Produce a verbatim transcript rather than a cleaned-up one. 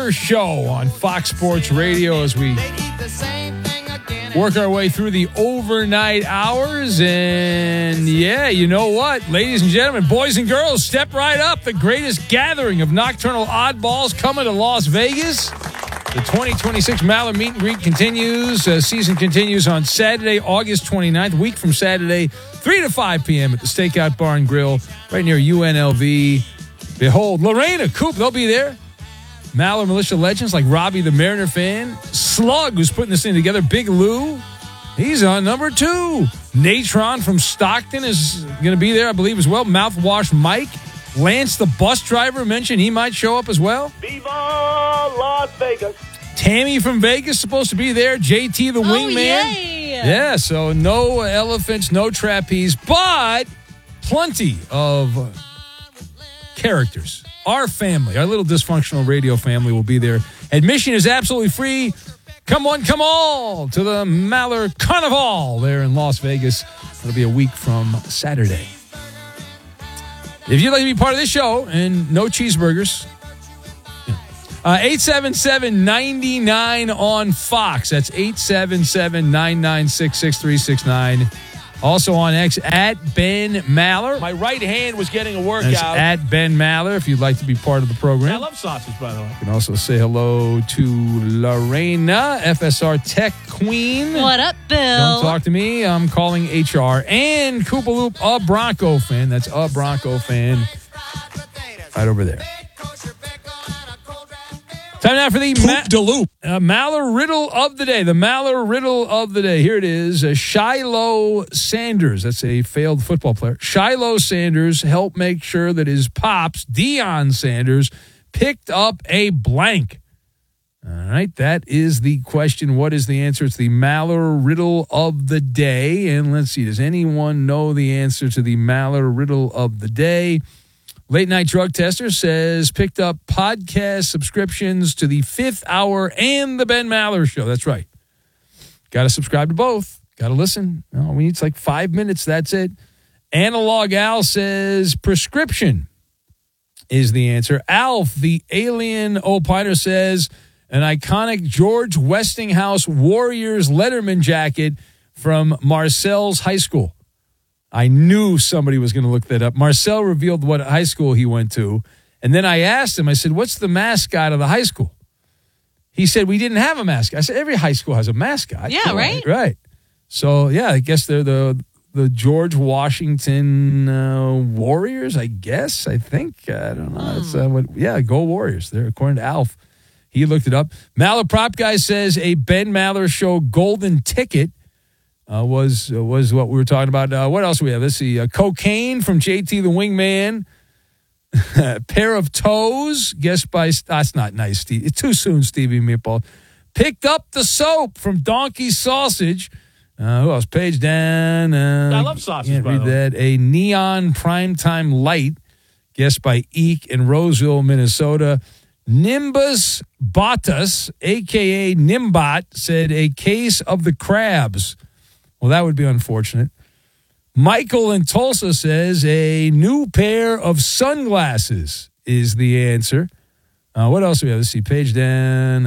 Maller Show on Fox Sports Radio as we work our way through the overnight hours. And yeah, you know what? Ladies and gentlemen, boys and girls, step right up. The greatest gathering of nocturnal oddballs coming to Las Vegas. The twenty twenty-six Maller Meet and Greet continues. Uh, season continues on Saturday, August twenty-ninth, week from Saturday, three to five p.m. at the Stakeout Bar and Grill right near U N L V. Behold, Lorena, Coop, they'll be there. Maller Militia legends like Robbie the Mariner fan. Slug, who's putting this thing together. Big Lou, he's on number two. Natron from Stockton is going to be there, I believe, as well. Mouthwash Mike. Lance, the bus driver, mentioned he might show up as well. Viva Las Vegas. Tammy from Vegas supposed to be there. J T, the oh, wingman. Yay. Yeah, so no elephants, no trapeze, but plenty of characters. Our family, our little dysfunctional radio family will be there. Admission is absolutely free. Come on, come all to the Maller Carnival there in Las Vegas. It'll be a week from Saturday. If you'd like to be part of this show and no cheeseburgers, uh, eight seven seven, nine nine on Fox. That's eight seven seven, nine nine six, six three six nine. Also on X, at Ben Maller. My right hand was getting a workout. That's at Ben Maller, if you'd like to be part of the program. I love sausage, by the way. You can also say hello to Lorena, F S R Tech Queen. What up, Bill? Don't talk to me. I'm calling H R. And Koopaloop, a Bronco fan. That's a Bronco fan. Right over there. Time now for the Ma- uh, Maller Riddle of the Day. The Maller Riddle of the Day. Here it is. Uh, Shiloh Sanders. That's a failed football player. Shiloh Sanders helped make sure that his pops, Deion Sanders, picked up a blank. All right. That is the question. What is the answer? It's the Maller Riddle of the Day. And let's see. Does anyone know the answer to the Maller Riddle of the Day? Late Night Drug Tester says picked up podcast subscriptions to the Fifth Hour and the Ben Maller Show. That's right. Got to subscribe to both. Got to listen. Oh, we need it's like five minutes. That's it. Analog Al says prescription is the answer. Alf, the alien opiner, says an iconic George Westinghouse Warriors Letterman jacket from Marcel's high school. I knew somebody was going to look that up. Marcel revealed what high school he went to. And then I asked him, I said, what's the mascot of the high school? He said, we didn't have a mascot. I said, every high school has a mascot. Yeah, right? Right. So, yeah, I guess they're the the George Washington uh, Warriors, I guess. I think. I don't know. Mm. It's, uh, what, yeah, go Warriors. They're according to Alf. He looked it up. Maller Prop Guy says a Ben Maller Show golden ticket. Uh, was uh, was what we were talking about. Uh, what else do we have? Let's see. Uh, cocaine from J T the Wingman. Pair of toes. Guessed by... That's not nice, Steve. It's too soon, Stevie Meatball. Picked up the soap from Donkey Sausage. Uh, who else? Page down. Uh, I love sausage, Can't by read the way. that. A neon primetime light. Guessed by Eek in Roseville, Minnesota. Nimbus Bottas, a k a. Nimbot, said a case of the crabs. Well, that would be unfortunate. Michael in Tulsa says a new pair of sunglasses is the answer. Uh, what else do we have? Let's see. Page down.